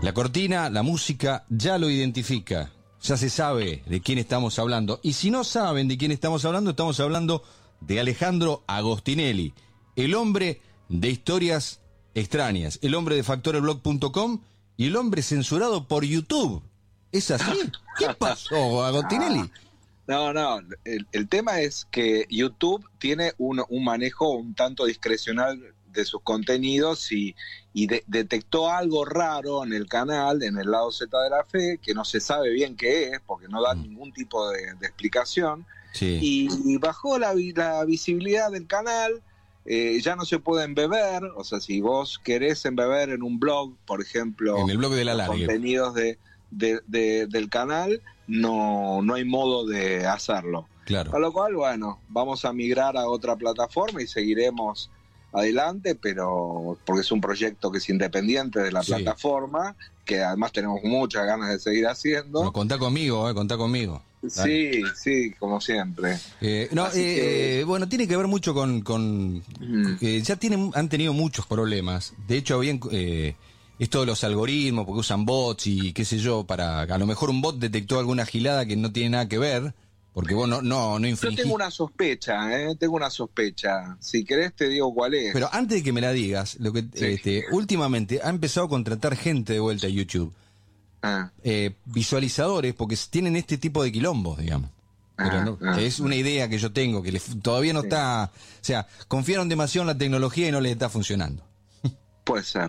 La cortina, la música, ya lo identifica. Ya se sabe de quién estamos hablando. Y si no saben de quién estamos hablando de Alejandro Agostinelli, el hombre de historias extrañas, el hombre de factorelblog.com y el hombre censurado por YouTube. ¿Es así? ¿Qué pasó, Agostinelli? No, el tema es que YouTube tiene un manejo un tanto discrecional de sus contenidos y detectó algo raro en el canal, en el lado Z de la Fe, que no se sabe bien qué es, porque no da ningún tipo de explicación, Sí. y bajó la visibilidad del canal. Ya no se puede embeber, o sea, si vos querés embeber en un blog, por ejemplo, En el blog de la los Largue, contenidos del canal, no hay modo de hacerlo. claro. Con lo cual, bueno, vamos a migrar a otra plataforma y seguiremos adelante, pero porque es un proyecto que es independiente de la Sí. plataforma, que además tenemos muchas ganas de seguir haciendo. Bueno, contá conmigo, contá conmigo. Sí, como siempre. Bueno, tiene que ver mucho con ya han tenido muchos problemas. De hecho, esto de los algoritmos, porque usan bots y qué sé yo, a lo mejor un bot detectó alguna gilada que no tiene nada que ver, porque vos no infringís. Yo tengo una sospecha, Si querés te digo cuál es. Pero antes de que me la digas, últimamente ha empezado a contratar gente de vuelta a YouTube. Visualizadores, porque tienen este tipo de quilombos, digamos. Pero es una idea que yo tengo, que todavía no está... O sea, confiaron demasiado en la tecnología y no les está funcionando. Puede ser.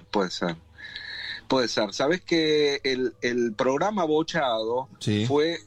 Sabés que el programa Bochado Sí. fue...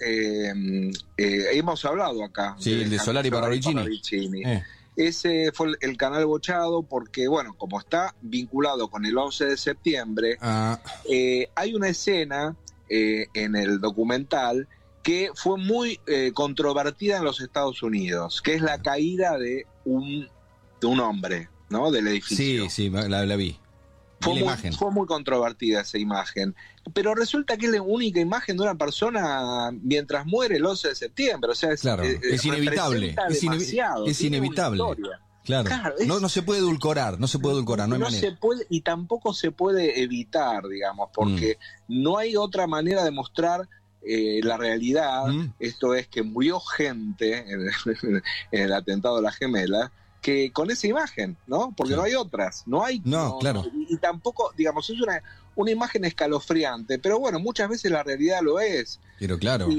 hemos hablado acá. Sí, el de Solari Parravicini. Ese fue el canal Bochado porque, bueno, como está vinculado con el 11 de septiembre, hay una escena en el documental que fue muy controvertida en los Estados Unidos, que es la caída de un hombre, ¿no? Del edificio. Sí, la vi. Fue muy controvertida esa imagen, pero resulta que es la única imagen de una persona mientras muere el 11 de septiembre, o sea, es inevitable, es inevitable. Claro, no se puede edulcorar, no hay manera. Y tampoco se puede evitar, digamos, porque no hay otra manera de mostrar la realidad. Esto es que murió gente en el atentado de las gemelas, que con esa imagen, ¿no? Porque no hay otras, claro. Y tampoco, digamos, es una imagen escalofriante, pero bueno, muchas veces la realidad lo es. Pero claro.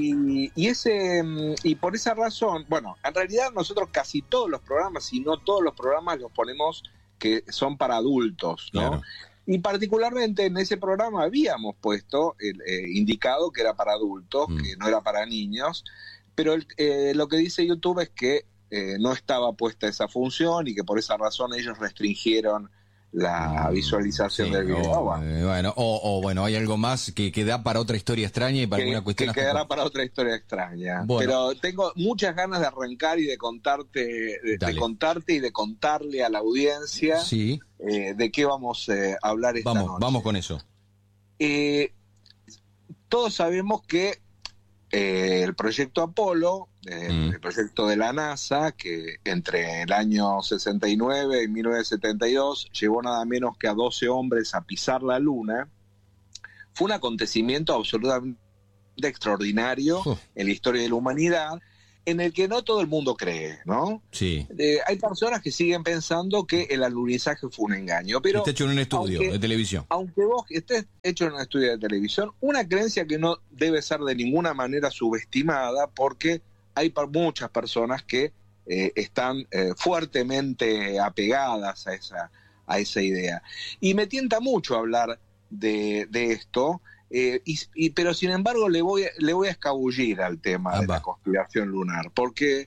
Y por esa razón, bueno, en realidad nosotros casi todos los programas, si no todos los programas, los ponemos que son para adultos, ¿no? Claro. Y particularmente en ese programa habíamos puesto indicado que era para adultos, que no era para niños, pero lo que dice YouTube es que no estaba puesta esa función y que por esa razón ellos restringieron la visualización del video. Bueno, hay algo más que da para otra historia extraña y para alguna cuestión. Que quedará para otra historia extraña. Bueno. Pero tengo muchas ganas de arrancar y de contarte, y de contarle a la audiencia de qué vamos a hablar esta noche. Vamos con eso. Todos sabemos que el proyecto Apolo, el proyecto de la NASA, que entre el año 69 y 1972 llevó nada menos que a 12 hombres a pisar la Luna, fue un acontecimiento absolutamente extraordinario en la historia de la humanidad, en el que no todo el mundo cree, ¿no? Sí. Hay personas que siguen pensando que el alunizaje fue un engaño, pero está hecho en un estudio de televisión. Aunque vos estés hecho en un estudio de televisión, una creencia que no debe ser de ninguna manera subestimada, porque hay muchas personas que están fuertemente apegadas a esa idea. Y me tienta mucho hablar de esto. Pero sin embargo le voy a escabullir al tema de la conspiración lunar, porque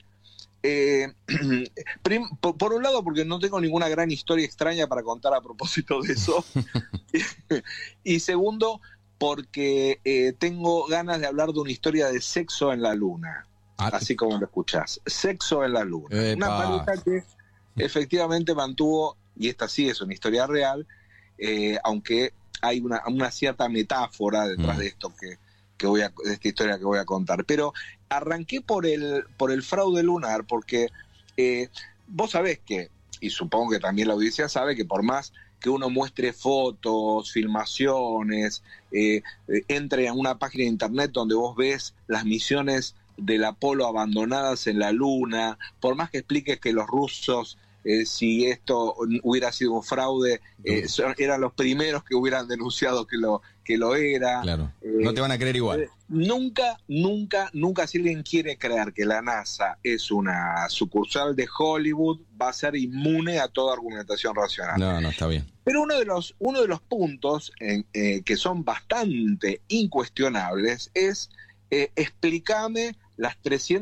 por un lado porque no tengo ninguna gran historia extraña para contar a propósito de eso, y segundo porque tengo ganas de hablar de una historia de sexo en la luna, así como lo escuchás, sexo en la luna. Una pareja que efectivamente mantuvo, y esta sí es una historia real, aunque hay una cierta metáfora detrás de esto de esta historia que voy a contar. Pero arranqué por el fraude lunar porque vos sabés que, y supongo que también la audiencia sabe, que por más que uno muestre fotos, filmaciones, entre a una página de internet donde vos ves las misiones del Apolo abandonadas en la Luna, por más que expliques que los rusos, si esto hubiera sido un fraude, eran los primeros que hubieran denunciado que lo era. Claro, no te van a creer igual. Nunca, si alguien quiere creer que la NASA es una sucursal de Hollywood, va a ser inmune a toda argumentación racional. No, está bien. Pero uno de los puntos que son bastante incuestionables es explícame los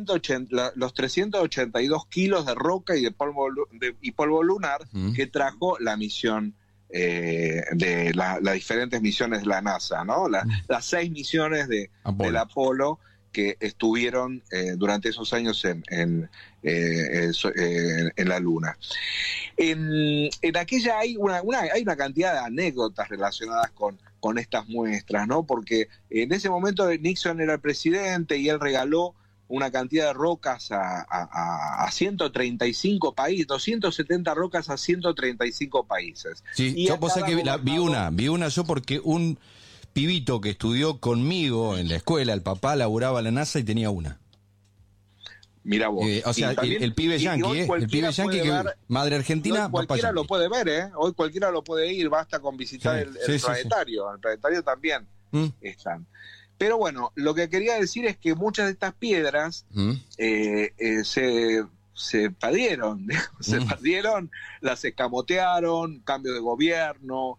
382 kilos de roca y de polvo lunar que trajo la misión de las diferentes misiones de la NASA, ¿no? Las 6 misiones del Apolo que estuvieron durante esos años en la Luna. En aquella hay una cantidad de anécdotas relacionadas con estas muestras, ¿no? Porque en ese momento Nixon era el presidente y él regaló una cantidad de rocas a 135 países, 270 rocas a 135 países. Sí, y yo sé que vi una yo porque un pibito que estudió conmigo en la escuela, el papá laburaba en la NASA y tenía una. Mira vos. O sea, también, el pibe yanqui, el pibe yanqui que madre argentina, cualquiera lo puede ver, hoy cualquiera lo puede ir, basta con visitar el planetario. Sí. El planetario también están. Pero bueno, lo que quería decir es que muchas de estas piedras se perdieron, las escamotearon, cambio de gobierno,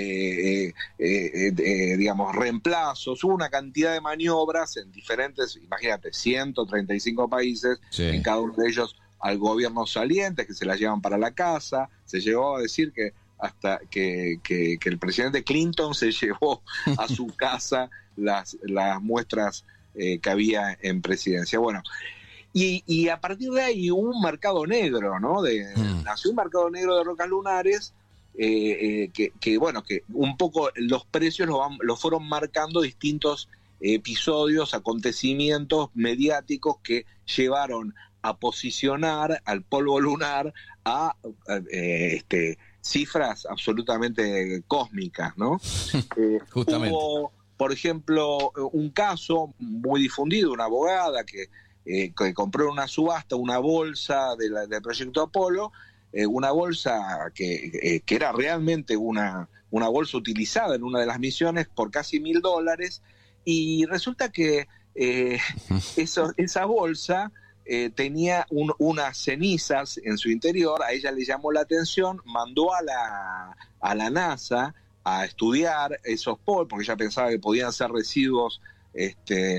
digamos, reemplazos, hubo una cantidad de maniobras en diferentes, imagínate, 135 países, en cada uno de ellos al gobierno saliente, que se las llevan para la casa. Se llegó a decir que hasta que el presidente Clinton se llevó a su casa las muestras que había en presidencia. Bueno, y a partir de ahí hubo un mercado negro, ¿no? Nació un mercado negro de rocas lunares, que un poco los precios los fueron marcando distintos episodios, acontecimientos mediáticos que llevaron a posicionar al polvo lunar a cifras absolutamente cósmicas, ¿no? Justamente. Hubo, por ejemplo, un caso muy difundido, una abogada que compró en una subasta una bolsa del proyecto Apolo, una bolsa que era realmente una bolsa utilizada en una de las misiones por casi $1,000, y resulta que esa bolsa tenía unas cenizas en su interior. A ella le llamó la atención, mandó a la NASA a estudiar esos polvos, porque ella pensaba que podían ser residuos de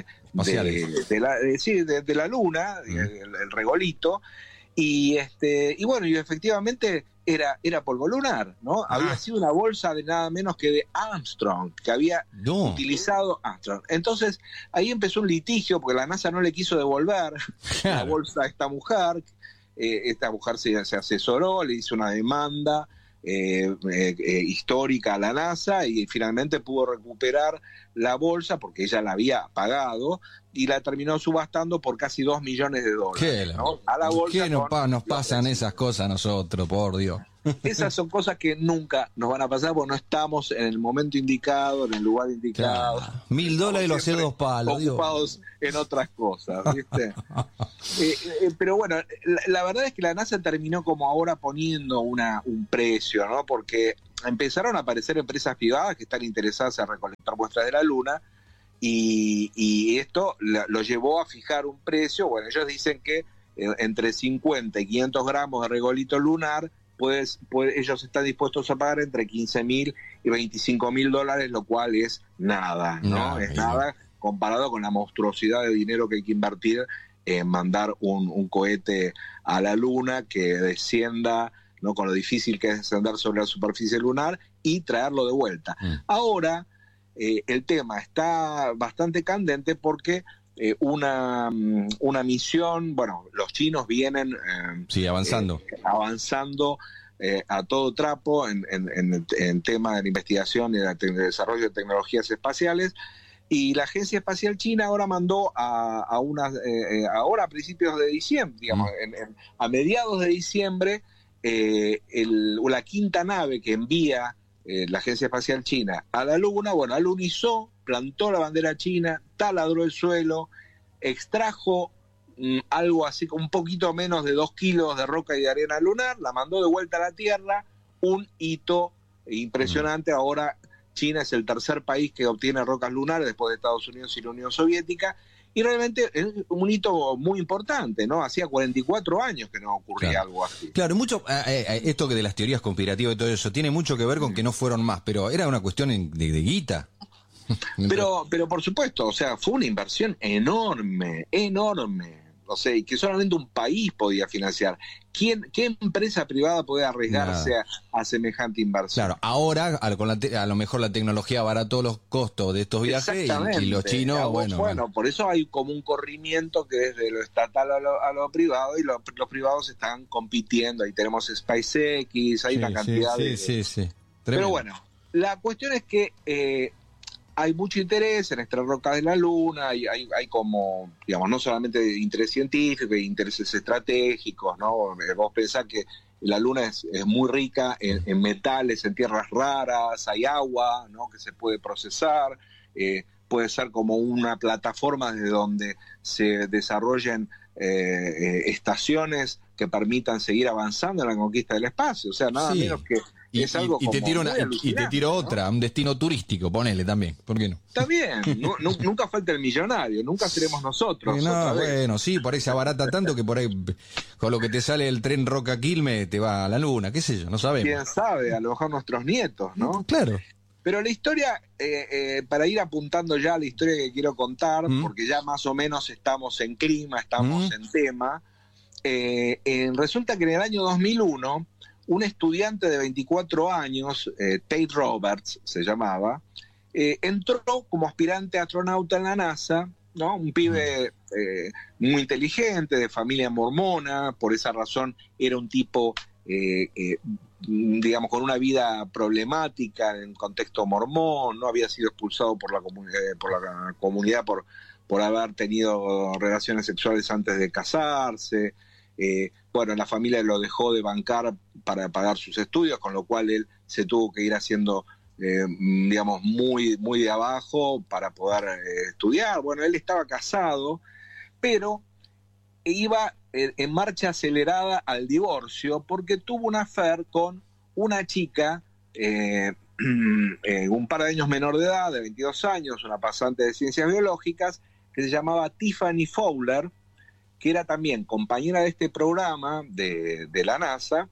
la Luna, el regolito, y bueno, y efectivamente era polvo lunar, ¿no? Había sido una bolsa de nada menos que de Armstrong, que había utilizado Armstrong. Entonces ahí empezó un litigio, porque la NASA no le quiso devolver la bolsa a esta mujer. Esta mujer se asesoró, le hizo una demanda histórica a la NASA, y finalmente pudo recuperar la bolsa porque ella la había pagado, y la terminó subastando por casi $2 millones, ¿no? A la bolsa. ¿Qué nos pasan esas cosas a nosotros, por Dios? Esas son cosas que nunca nos van a pasar porque no estamos en el momento indicado, en el lugar indicado. Claro. $1,000 y los hace 2 palos. Ocupados en otras cosas, ¿viste? Pero bueno, la verdad es que la NASA terminó como ahora poniendo un precio, ¿no? Porque empezaron a aparecer empresas privadas que están interesadas en recolectar muestras de la Luna, y esto lo llevó a fijar un precio. Bueno, ellos dicen que entre 50 y 500 gramos de regolito lunar, pues ellos están dispuestos a pagar entre $15,000 y $25,000, lo cual es nada, ¿no? Es nada comparado con la monstruosidad de dinero que hay que invertir en mandar un cohete a la Luna que descienda, ¿no? Con lo difícil que es descender sobre la superficie lunar y traerlo de vuelta. Ahora el tema está bastante candente porque una misión, bueno, los chinos vienen avanzando a todo trapo en tema de la investigación y de desarrollo de tecnologías espaciales, y la Agencia Espacial China ahora mandó ahora a principios de diciembre, digamos, a mediados de diciembre, la quinta nave que envía la Agencia Espacial China, a la Luna, bueno, alunizó, plantó la bandera china, taladró el suelo, extrajo algo así, un poquito menos de 2 kilos de roca y de arena lunar, la mandó de vuelta a la Tierra, un hito impresionante. Ahora China es el tercer país que obtiene rocas lunares después de Estados Unidos y la Unión Soviética, y realmente es un hito muy importante, ¿no? Hacía 44 años que no ocurría algo así. Claro, mucho esto que de las teorías conspirativas y todo eso tiene mucho que ver con que no fueron más, pero era una cuestión de guita. Pero por supuesto, o sea, fue una inversión enorme, o sea, y que solamente un país podía financiar. ¿Qué empresa privada puede arriesgarse a semejante inversión? Claro, ahora a lo mejor la tecnología abarató los costos de estos viajes y los chinos, bueno, por eso hay como un corrimiento que es de lo estatal a lo privado, y los privados están compitiendo. Ahí tenemos SpaceX, hay una cantidad de... Sí. Pero bueno, la cuestión es que hay mucho interés en extraer rocas de la Luna, y hay como, digamos, no solamente interés científico, hay intereses estratégicos, ¿no? Vos pensás que la Luna es muy rica en metales, en tierras raras, hay agua, ¿no?, que se puede procesar, puede ser como una plataforma desde donde se desarrollen estaciones que permitan seguir avanzando en la conquista del espacio, o sea, nada menos que es algo y te tiro otra, ¿no? Un destino turístico, ponele también, ¿por qué no? Está bien, nunca falta el millonario, nunca seremos nosotros. Bueno, sí, por ahí se abarata tanto que por ahí con lo que te sale el tren Roca-Quilmes te va a la Luna, qué sé yo, no sabemos. Quién sabe, a lo mejor nuestros nietos, ¿no? Claro. Pero la historia, para ir apuntando ya a la historia que quiero contar, porque ya más o menos estamos en clima, estamos en tema, resulta que en el año 2001, un estudiante de 24 años, Tate Roberts se llamaba, entró como aspirante astronauta en la NASA, ¿no? Un pibe muy inteligente, de familia mormona, por esa razón era un tipo, digamos, con una vida problemática en contexto mormón, no había sido expulsado por la comunidad por haber tenido relaciones sexuales antes de casarse. Bueno, la familia lo dejó de bancar para pagar sus estudios, con lo cual él se tuvo que ir haciendo, digamos, muy de abajo para poder estudiar. Bueno, él estaba casado, pero iba en marcha acelerada al divorcio porque tuvo una affair con una chica un par de años menor de edad, de 22 años, una pasante de ciencias biológicas, que se llamaba Tiffany Fowler, que era también compañera de este programa de la NASA.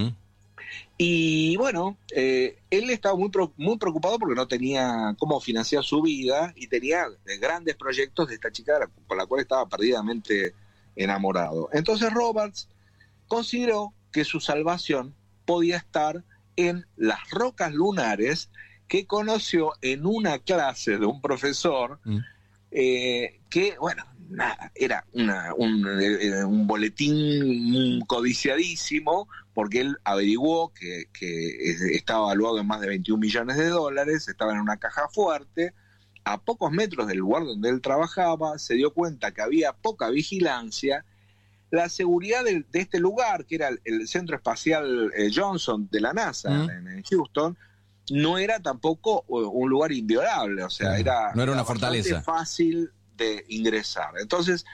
Y bueno, él estaba muy preocupado porque no tenía cómo financiar su vida y tenía grandes proyectos de esta chica con la cual estaba perdidamente enamorado. Entonces Roberts consideró que su salvación podía estar en las rocas lunares que conoció en una clase de un profesor que, bueno, nada, era un boletín codiciadísimo, porque él averiguó que estaba valuado en más de $21 millones, estaba en una caja fuerte, a pocos metros del lugar donde él trabajaba, se dio cuenta que había poca vigilancia, la seguridad de este lugar, que era el Centro Espacial Johnson de la NASA en Houston, no era tampoco un lugar inviolable, o sea, no era una fortaleza fácil de ingresar. Entonces,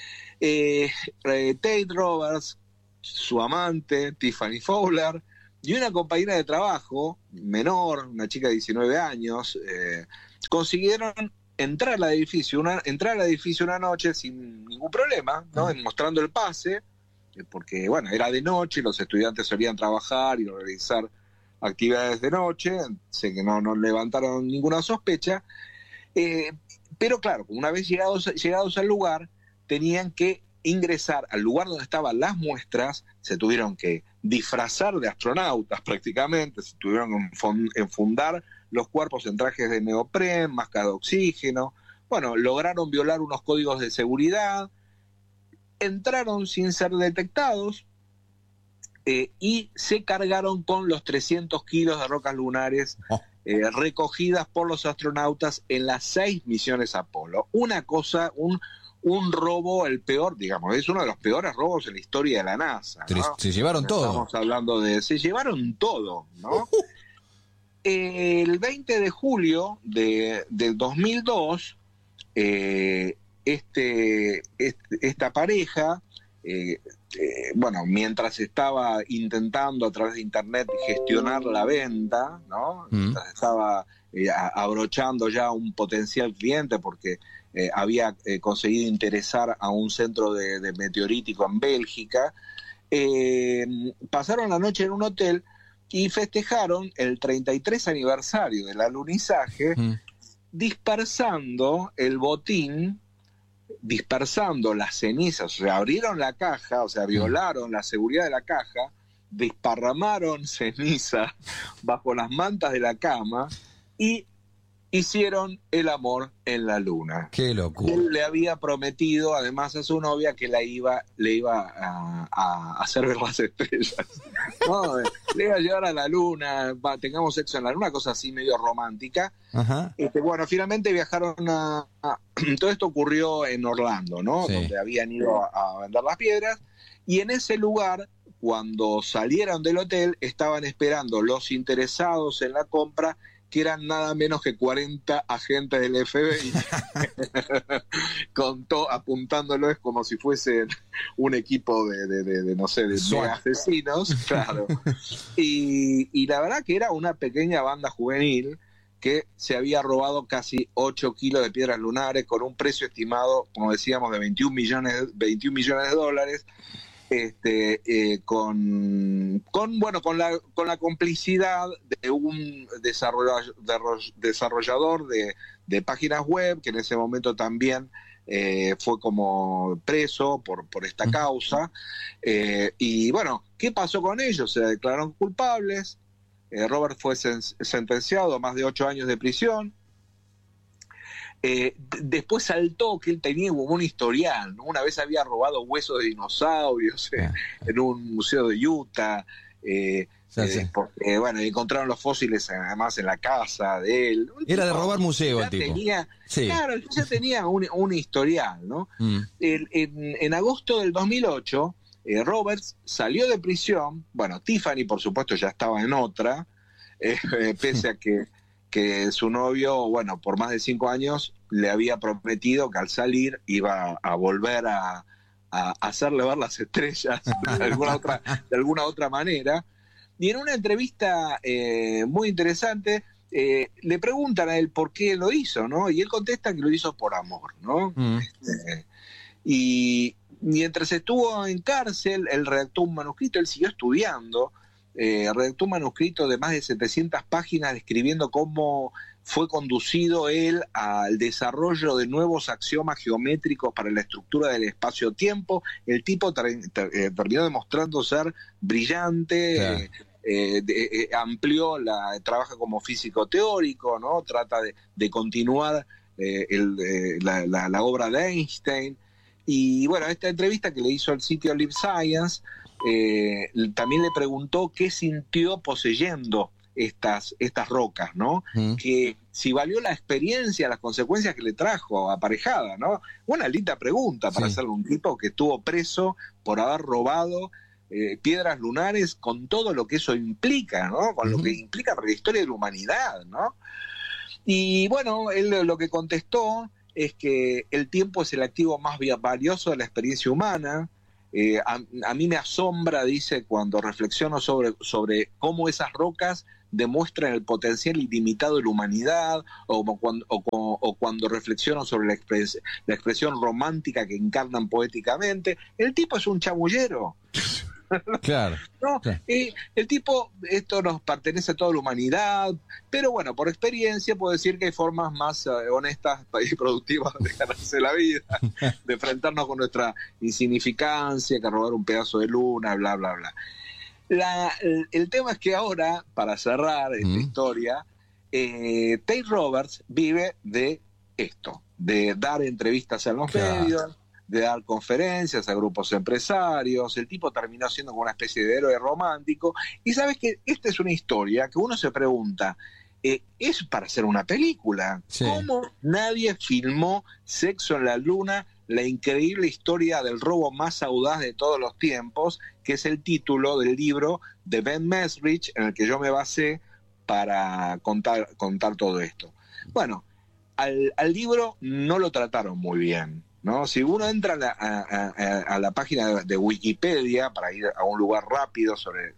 Tate Roberts, su amante, Tiffany Fowler, y una compañera de trabajo menor, una chica de 19 años, consiguieron entrar al edificio una noche sin ningún problema, ¿no? Mostrando el pase, porque bueno, era de noche, los estudiantes solían trabajar y realizar actividades de noche, sé que no levantaron ninguna sospecha, pero claro, una vez llegados al lugar, tenían que ingresar al lugar donde estaban las muestras, se tuvieron que disfrazar de astronautas prácticamente, se tuvieron que enfundar los cuerpos en trajes de neopren, máscara de oxígeno. Bueno, lograron violar unos códigos de seguridad, entraron sin ser detectados y se cargaron con los 300 kilos de rocas lunares recogidas por los astronautas en las 6 misiones Apolo. Una cosa, un robo, el peor, digamos, es uno de los peores robos en la historia de la NASA, ¿no? Se llevaron todo. Estamos hablando se llevaron todo, ¿no? El 20 de julio del 2002, esta pareja, bueno, mientras estaba intentando a través de internet gestionar la venta, ¿no? Mientras estaba abrochando ya un potencial cliente porque había conseguido interesar a un centro de meteorítico en Bélgica, pasaron la noche en un hotel y festejaron el 33 aniversario del alunizaje, dispersando el botín, dispersando las cenizas. O sea, abrieron la caja, o sea, violaron la seguridad de la caja, desparramaron ceniza bajo las mantas de la cama y hicieron el amor en la luna. Qué locura. Él le había prometido además a su novia que le iba a hacer ver las estrellas. No, le iba a llevar a la luna, tengamos sexo en la luna, cosa así medio romántica. Ajá. Bueno, finalmente viajaron todo esto ocurrió en Orlando, ¿no? Sí. Donde habían ido a vender las piedras, y en ese lugar, cuando salieron del hotel, estaban esperando los interesados en la compra, que eran nada menos que 40 agentes del FBI, apuntándolos como si fuesen un equipo de no sé, de asesinos, claro. Y la verdad que era una pequeña banda juvenil que se había robado casi 8 kilos de piedras lunares con un precio estimado, como decíamos, de 21 millones de dólares. Con la complicidad de un desarrollador de páginas web, que en ese momento también fue como preso por esta causa. Y bueno, ¿qué pasó con ellos? Se declararon culpables. Robert fue sentenciado a más de 8 años de prisión. Después saltó que él tenía un historial, ¿no? Una vez había robado huesos de dinosaurios en un museo de Utah, porque, bueno, encontraron los fósiles además en la casa de él. Era de robar museo el tipo. Claro, ya tenía un historial, ¿no? En agosto del 2008, Roberts salió de prisión. Bueno, Tiffany, por supuesto, ya estaba en otra, pese a que su novio, bueno, por más de 5 años, le había prometido que al salir iba a volver a hacerle ver las estrellas de alguna otra manera. Y en una entrevista muy interesante, le preguntan a él por qué lo hizo, ¿no? Y él contesta que lo hizo por amor, ¿no? Y mientras estuvo en cárcel, él redactó un manuscrito, él siguió estudiando, redactó un manuscrito de más de 700 páginas describiendo cómo fue conducido él al desarrollo de nuevos axiomas geométricos para la estructura del espacio-tiempo. El tipo terminó demostrando ser brillante, amplió trabaja como físico teórico, ¿no? Trata de continuar la obra de Einstein. Y bueno, esta entrevista que le hizo al sitio Live Science, también le preguntó qué sintió poseyendo estas rocas, ¿no? Que si valió la experiencia, las consecuencias que le trajo aparejada, ¿no? Una linda pregunta para hacerle un tipo que estuvo preso por haber robado piedras lunares, con todo lo que eso implica, ¿no? Con lo que implica para la historia de la humanidad, ¿no? Y bueno, él lo que contestó es que el tiempo es el activo más valioso de la experiencia humana. A mí me asombra, dice, cuando reflexiono sobre cómo esas rocas demuestran el potencial ilimitado de la humanidad, o cuando reflexiono sobre la expresión romántica que encarnan poéticamente. El tipo es un chamullero. Claro. ¿No? Claro. El tipo, esto nos pertenece a toda la humanidad, pero bueno, por experiencia puedo decir que hay formas más honestas y productivas de ganarse la vida, de enfrentarnos con nuestra insignificancia, que robar un pedazo de luna, bla, bla, bla. El tema es que ahora, para cerrar esta historia, Tate Roberts vive de esto, de dar entrevistas en los medios, de dar conferencias a grupos empresarios. El tipo terminó siendo como una especie de héroe romántico. Y sabes que esta es una historia que uno se pregunta, ¿es para hacer una película? Sí. ¿Cómo nadie filmó Sexo en la Luna, la increíble historia del robo más audaz de todos los tiempos, que es el título del libro de Ben Mesrich, en el que yo me basé para contar todo esto. Bueno, al libro no lo trataron muy bien, ¿no? Si uno entra a la página de Wikipedia para ir a un lugar rápido sobre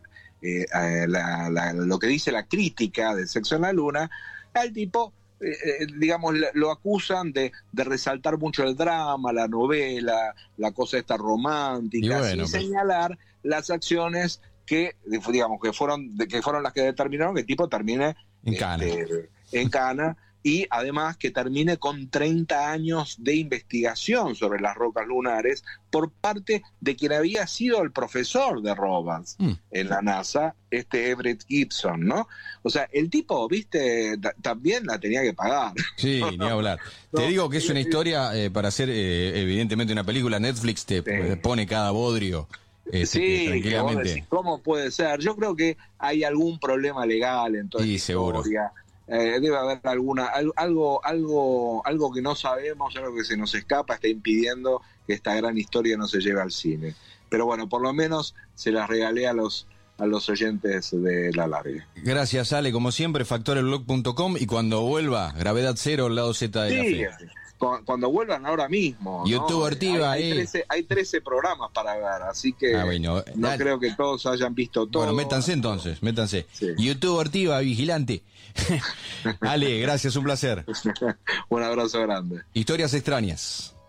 lo que dice la crítica de Sexo en la Luna, al tipo, digamos, lo acusan de resaltar mucho el drama, la novela, la cosa esta romántica, sin señalar las acciones que, digamos, que fueron las que determinaron que el tipo termine en cana, y además que termine con 30 años de investigación sobre las rocas lunares por parte de quien había sido el profesor de Robbins en la NASA, Everett Gibson, ¿no? O sea, el tipo, viste, también la tenía que pagar. Sí, ni hablar. Te digo que es una historia para hacer, evidentemente, una película. Netflix te pone cada bodrio. Sí, tranquilamente. Decís, ¿cómo puede ser? Yo creo que hay algún problema legal en toda esta historia. Debe haber algo que no sabemos, algo que se nos escapa, está impidiendo que esta gran historia no se lleve al cine. Pero bueno, por lo menos se las regalé a los oyentes de La Larga. Gracias, Ale, como siempre, factorelblog.com, y cuando vuelva, Gravedad Cero, el lado Z de la fe. Cuando vuelvan ahora mismo, YouTube, ¿no? Ortiva, hay 13 programas para ver, así que bueno, no creo que todos hayan visto todo. Bueno, métanse entonces, métanse. Sí. YouTube, Ortiva, vigilante. Ale, gracias, un placer. Un abrazo grande. Historias extrañas.